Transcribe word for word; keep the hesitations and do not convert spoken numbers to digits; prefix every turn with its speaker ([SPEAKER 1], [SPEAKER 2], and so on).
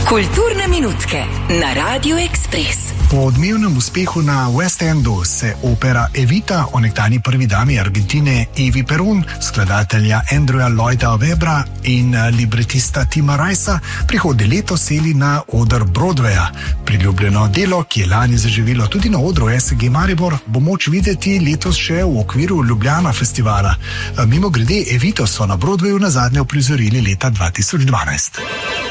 [SPEAKER 1] Kulturne minutke na Radiu Ekspres.
[SPEAKER 2] Po odmevnem uspehu na West Endu se opera Evita o nekdanji prvi dami Argentine Evi Perón, skladatelja Andrewa Lloyda Webbera in libretista Tima Ricea prihodnje leto seli na oder Broadwaya. Priljubljeno delo, ki je lani zaživelo tudi na odru S G Maribor, bo moč videti letos še v okviru Ljubljana festivala. Mimogrede, Evito so na Broadwayu nazadnje uprizorili leta dva tisoč dvanajst.